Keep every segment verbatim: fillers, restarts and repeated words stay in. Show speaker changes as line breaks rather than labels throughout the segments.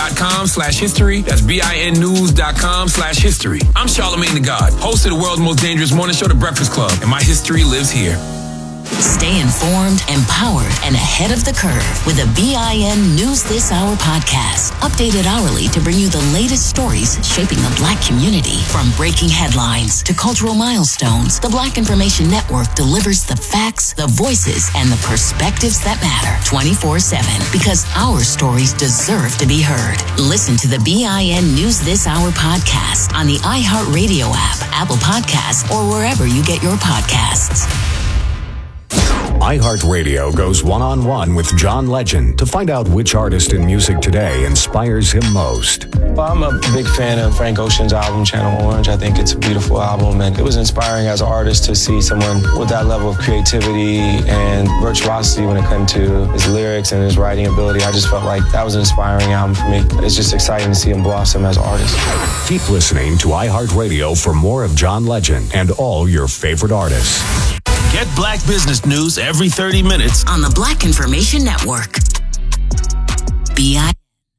com slash history. That's B-I-N news dot com slash history. I'm Charlamagne the God, host of the world's most dangerous morning show, The Breakfast Club, and my history lives here.
Stay informed, empowered, and ahead of the curve with the B I N News This Hour podcast. Updated hourly to bring you the latest stories shaping the Black community. From breaking headlines to cultural milestones, the Black Information Network delivers the facts, the voices, and the perspectives that matter twenty-four seven because our stories deserve to be heard. Listen to the B I N News This Hour podcast on the iHeartRadio app, Apple Podcasts, or wherever you get your podcasts.
iHeartRadio goes one-on-one with John Legend to find out which artist in music today inspires him most.
Well, I'm a big fan of Frank Ocean's album, Channel Orange. I think it's a beautiful album, and it was inspiring as an artist to see someone with that level of creativity and virtuosity when it came to his lyrics and his writing ability. I just felt like that was an inspiring album for me. It's just exciting to see him blossom as an artist.
Keep listening to iHeartRadio for more of John Legend and all your favorite artists.
Get Black business news every thirty minutes
on the Black Information Network. B I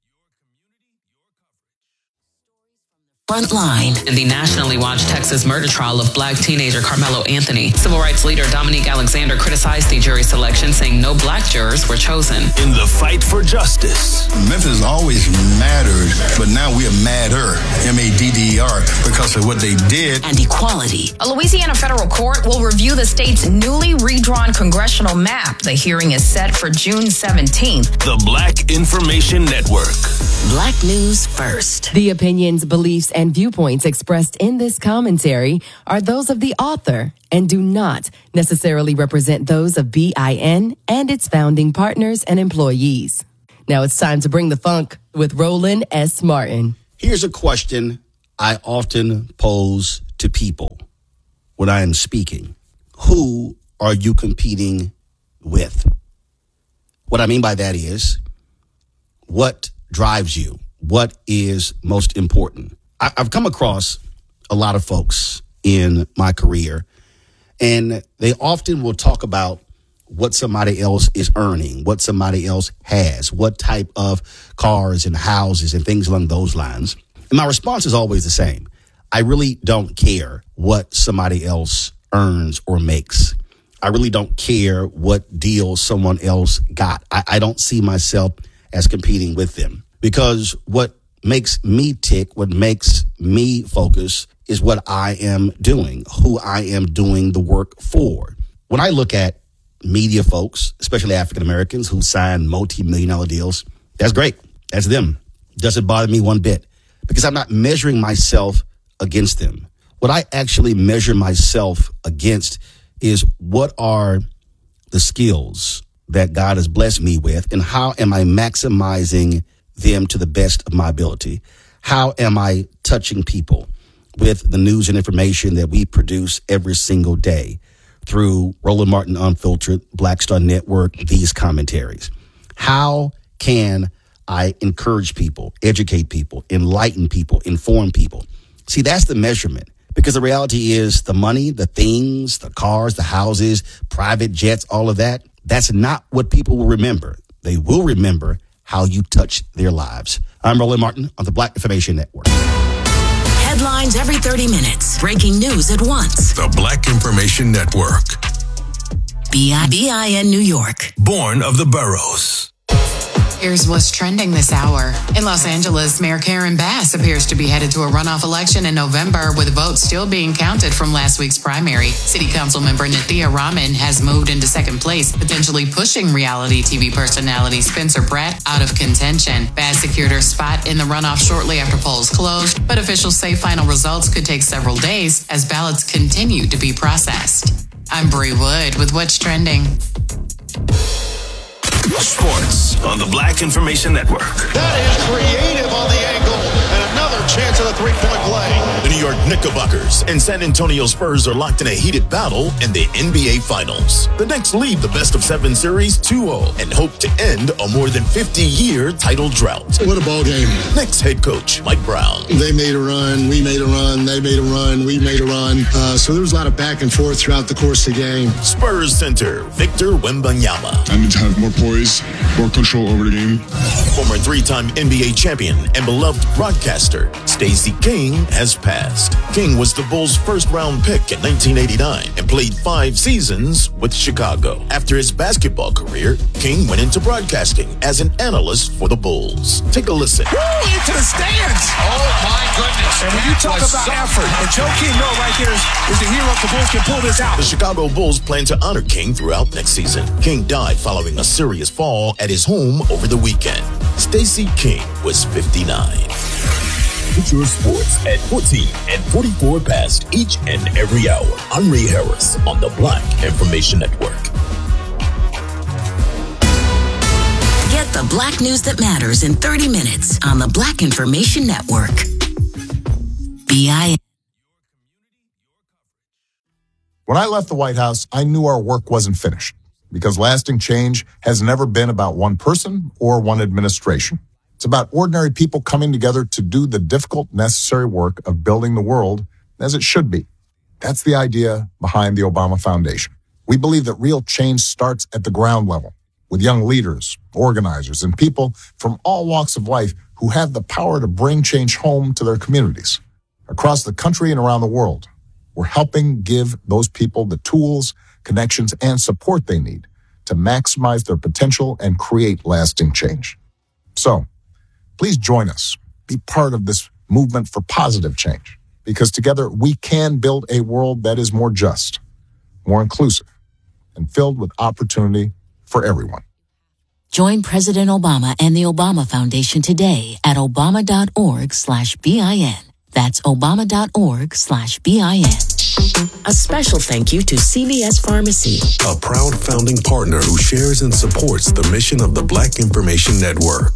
Frontline.
In the nationally watched Texas murder trial of Black teenager Carmelo Anthony, civil rights leader Dominique Alexander criticized the jury selection, saying no Black jurors were chosen.
In the fight for justice,
Memphis always mattered, but now we are madder, M A D D E R, because of what they did.
And equality.
A Louisiana federal court will review the state's newly redrawn congressional map. The hearing is set for June seventeenth.
The Black Information Network.
Black News First.
The opinions, beliefs, and viewpoints expressed in this commentary are those of the author and do not necessarily represent those of B I N and its founding partners and employees. Now it's time to bring the funk with Roland S. Martin.
Here's a question I often pose to people when I am speaking. Who are you competing with? What I mean by that is, what drives you? What is most important? I've come across a lot of folks in my career, and they often will talk about what somebody else is earning, what somebody else has, what type of cars and houses and things along those lines. And my response is always the same. I really don't care what somebody else earns or makes. I really don't care what deal someone else got. I, I don't see myself as competing with them, because what makes me tick, what makes me focus is what I am doing, who I am doing the work for. When I look at media folks, especially African Americans who sign multi-million dollar deals, that's great. That's them. Doesn't bother me one bit, because I'm not measuring myself against them. What I actually measure myself against is what are the skills that God has blessed me with, and how am I maximizing them to the best of my ability? How am I touching people with the news and information that we produce every single day through Roland Martin Unfiltered, Black Star Network, these commentaries? How can I encourage people, educate people, enlighten people, inform people? See, that's the measurement, because the reality is the money, the things, the cars, the houses, private jets, all of that, that's not what people will remember. They will remember how you touch their lives. I'm Roland Martin on the Black Information Network.
Headlines every thirty minutes. Breaking news at once.
The Black Information Network.
B I N New York.
Born of the boroughs.
Here's what's trending this hour. In Los Angeles, Mayor Karen Bass appears to be headed to a runoff election in November, with votes still being counted from last week's primary. City Council member Nithya Raman has moved into second place, potentially pushing reality T V personality Spencer Pratt out of contention. Bass secured her spot in the runoff shortly after polls closed, but officials say final results could take several days as ballots continue to be processed. I'm Bree Wood with What's Trending.
Sports on the Black Information Network.
That is creative on the angle, and another chance at a three-point play.
The New York
York Knickerbockers and San Antonio Spurs are locked in a heated battle in the N B A Finals. The Knicks lead the best of seven series two oh and hope to end a more than fifty-year title drought.
What a ball game.
Knicks head coach Mike Brown.
They made a run, we made a run, they made a run, we made a run. Uh, so there was a lot of back and forth throughout the course of the game.
Spurs center Victor Wembanyama.
I need to have more poise, more control over the game.
Former three-time N B A champion and beloved broadcaster Stacey King has passed. King was the Bulls' first-round pick in nineteen eighty-nine and played five seasons with Chicago. After his basketball career, King went into broadcasting as an analyst for the Bulls. Take a listen.
Woo, into the stands.
Oh, my goodness.
And when you talk about so effort, and Joe King Noah right here is, is the hero. The Bulls can pull this out.
The Chicago Bulls plan to honor King throughout next season. King died following a serious fall at his home over the weekend. Stacey King was fifty-nine.
Get your sports at fourteen and forty-four past each and every hour. I'm Ray Harris on the Black Information Network.
Get the Black news that matters in thirty minutes on the Black Information Network. B I N.
When I left the White House, I knew our work wasn't finished because lasting change has never been about one person or one administration. It's about ordinary people coming together to do the difficult, necessary work of building the world as it should be. That's the idea behind the Obama Foundation. We believe that real change starts at the ground level with young leaders, organizers, and people from all walks of life who have the power to bring change home to their communities. Across the country and around the world, we're helping give those people the tools, connections, and support they need to maximize their potential and create lasting change. So, please join us. Be part of this movement for positive change, because together we can build a world that is more just, more inclusive, and filled with opportunity for everyone.
Join President Obama and the Obama Foundation today at obama.org slash BIN. That's obama.org slash BIN. A special thank you to C V S Pharmacy,
a proud founding partner who shares and supports the mission of the Black Information Network.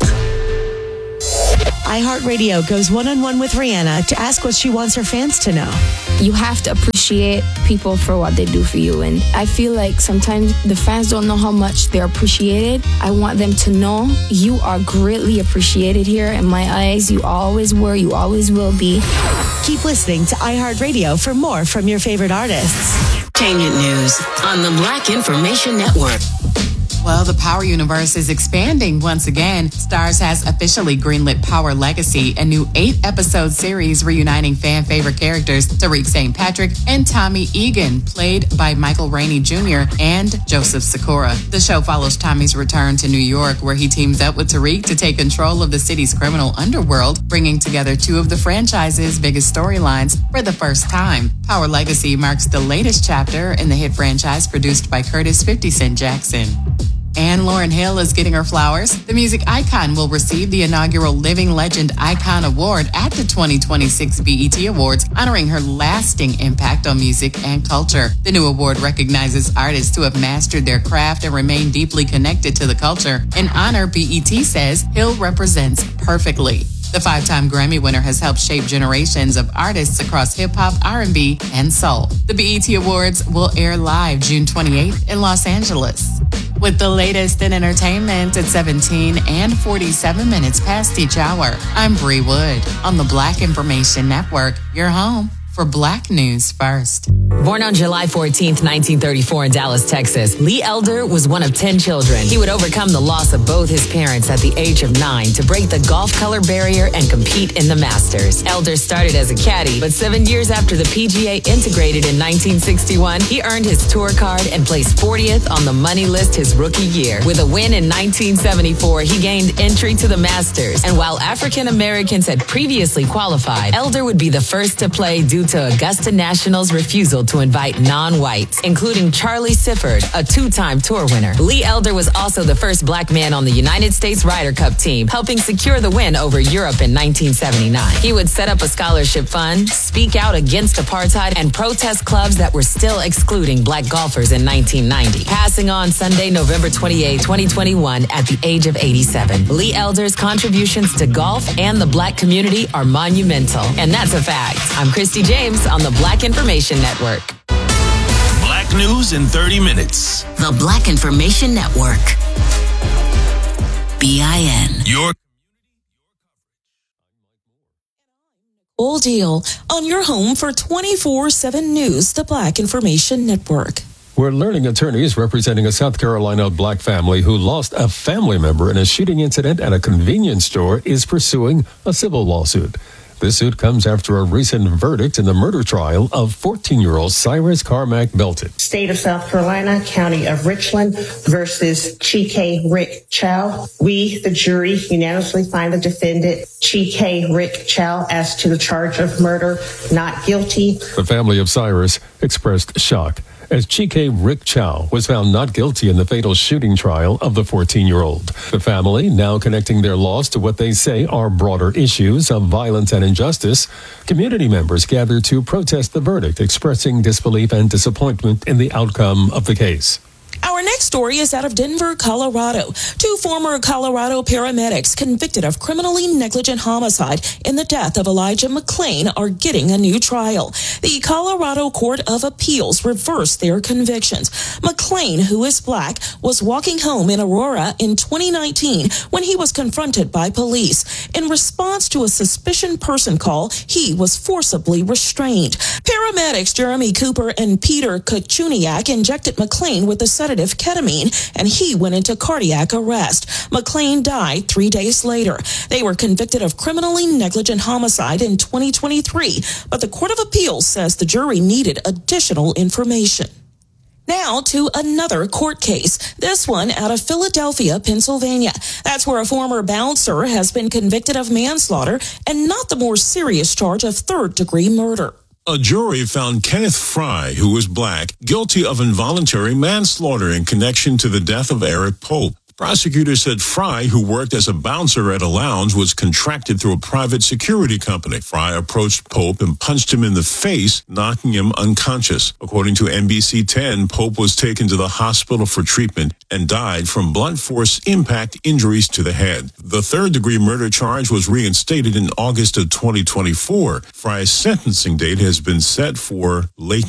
iHeartRadio goes one-on-one with Rihanna to ask what she wants her fans to know.
You have to appreciate people for what they do for you. And I feel like sometimes the fans don't know how much they're appreciated. I want them to know you are greatly appreciated here. In my eyes, you always were, you always will be.
Keep listening to iHeartRadio for more from your favorite artists.
Entertainment news on the Black Information Network.
Well, the Power universe is expanding once again. Starz has officially greenlit Power Legacy, a new eight-episode series reuniting fan-favorite characters Tariq Saint Patrick and Tommy Egan, played by Michael Rainey Junior and Joseph Sikora. The show follows Tommy's return to New York, where he teams up with Tariq to take control of the city's criminal underworld, bringing together two of the franchise's biggest storylines for the first time. Power Legacy marks the latest chapter in the hit franchise produced by Curtis fifty Cent Jackson. And Lauryn Hill is getting her flowers. The music icon will receive the inaugural Living Legend Icon Award at the twenty twenty-six B E T Awards, honoring her lasting impact on music and culture. The new award recognizes artists who have mastered their craft and remain deeply connected to the culture. In honor, B E T says Hill represents perfectly. The five-time Grammy winner has helped shape generations of artists across hip-hop, R and B, and soul. The B E T Awards will air live June twenty-eighth in Los Angeles. With the latest in entertainment at seventeen and forty-seven minutes past each hour, I'm Bree Wood on the Black Information Network, your home for Black News First.
Born on July fourteenth, nineteen thirty-four in Dallas, Texas, Lee Elder was one of ten children. He would overcome the loss of both his parents at the age of nine to break the golf color barrier and compete in the Masters. Elder started as a caddy, but seven years after the P G A integrated in nineteen sixty-one, he earned his tour card and placed fortieth on the money list his rookie year. With a win in nineteen seventy-four, he gained entry to the Masters. And while African Americans had previously qualified, Elder would be the first to play due to Augusta National's refusal to invite non-whites, including Charlie Sifford, a two-time tour winner. Lee Elder was also the first black man on the United States Ryder Cup team, helping secure the win over Europe in nineteen seventy-nine. He would set up a scholarship fund, speak out against apartheid, and protest clubs that were still excluding black golfers in nineteen ninety. Passing on Sunday, November twenty-eighth, twenty twenty-one, at the age of eighty-seven. Lee Elder's contributions to golf and the black community are monumental. And that's a fact. I'm Christy James on the Black Information Network.
Black news in thirty minutes.
The Black Information Network. B I N.
Your
All deal on your home for twenty-four seven News, the Black Information Network.
We're learning attorneys representing a South Carolina black family who lost a family member in a shooting incident at a convenience store is pursuing a civil lawsuit. This suit comes after a recent verdict in the murder trial of fourteen-year-old Cyrus Carmack Belton.
State of South Carolina, County of Richland versus Chike Rick Chow. We, the jury, unanimously find the defendant, Chike Rick Chow, as to the charge of murder, not guilty.
The family of Cyrus expressed shock as Chike Rick Chow was found not guilty in the fatal shooting trial of the fourteen-year-old. The family, now connecting their loss to what they say are broader issues of violence and injustice, community members gathered to protest the verdict, expressing disbelief and disappointment in the outcome of the case.
Our next story is out of Denver, Colorado. Two former Colorado paramedics convicted of criminally negligent homicide in the death of Elijah McClain are getting a new trial. The Colorado Court of Appeals reversed their convictions. McClain, who is black, was walking home in Aurora in twenty nineteen when he was confronted by police. In response to a suspicion person call, he was forcibly restrained. Paramedics Jeremy Cooper and Peter Kachuniak injected McClain with a sedative ketamine, and he went into cardiac arrest. McClain died three days later. They were convicted of criminally negligent homicide in twenty twenty-three, but the Court of Appeals says the jury needed additional information. Now to another court case, this one out of Philadelphia, Pennsylvania. That's where a former bouncer has been convicted of manslaughter and not the more serious charge of third-degree murder.
A jury found Kenneth Fry, who was black, guilty of involuntary manslaughter in connection to the death of Eric Pope. Prosecutors said Fry, who worked as a bouncer at a lounge, was contracted through a private security company. Fry approached Pope and punched him in the face, knocking him unconscious. According to N B C ten, Pope was taken to the hospital for treatment and died from blunt force impact injuries to the head. The third-degree murder charge was reinstated in August of twenty twenty-four. Fry's sentencing date has been set for late